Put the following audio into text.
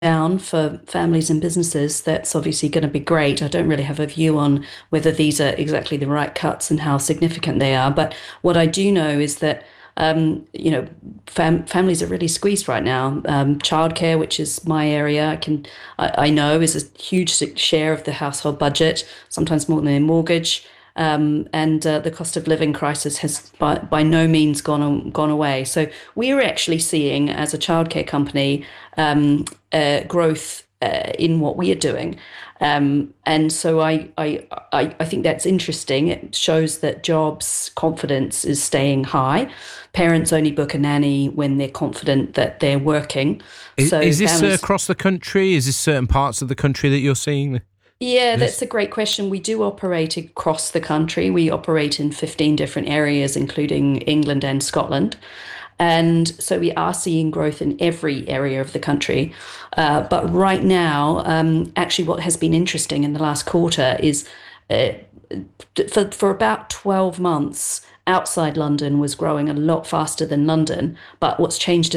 down for families and businesses, that's obviously going to be great. I don't really have a view on whether these are exactly the right cuts and how significant they are. But what I do know is that, you know, families are really squeezed right now. Childcare, which is my area, I know is a huge share of the household budget, sometimes more than their mortgage. And the cost of living crisis has by no means gone away. So we're actually seeing, as a childcare company, growth in what we are doing. And so I think that's interesting. It shows that jobs confidence is staying high. Parents only book a nanny when they're confident that they're working. So Is this families. across the country? Is this certain parts of the country that you're seeing Yeah, that's this? a great question. We do operate across the country. We operate in 15 different areas, including England and Scotland. And so we are seeing growth in every area of the country. But right now, actually, what has been interesting in the last quarter is uh, for about 12 months, outside London was growing a lot faster than London. But what's changed